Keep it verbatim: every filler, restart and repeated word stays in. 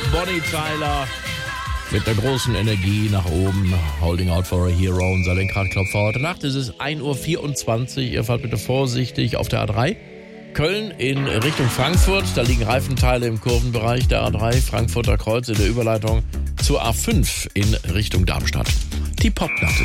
Bonnie Tyler mit einer großen Energie nach oben. Holding out for a hero. Unser Lenkradklopfer heute Nacht. Es ist ein Uhr vierundzwanzig. Ihr fahrt bitte vorsichtig auf der A drei. Köln in Richtung Frankfurt. Da liegen Reifenteile im Kurvenbereich der A drei. Frankfurter Kreuz in der Überleitung zur A fünf in Richtung Darmstadt. Die Popplatte.